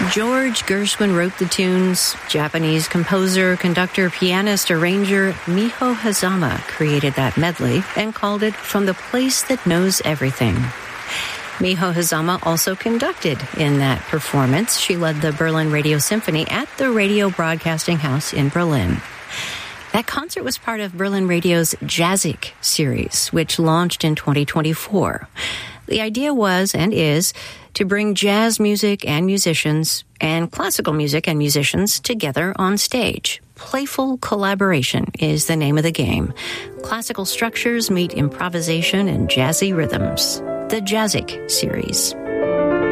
George Gershwin wrote the tunes. Japanese composer, conductor, pianist, arranger Miho Hazama created that medley and called it From the Place That Knows Everything. Miho Hazama also conducted in that performance. She led the Berlin Radio Symphony at the Radio Broadcasting House in Berlin. That concert was part of Berlin Radio's Jazzic series, which launched in 2024. The idea was and is to bring jazz music and musicians and classical music and musicians together on stage. Playful collaboration is the name of the game. Classical structures meet improvisation and jazzy rhythms. The Jazzic series.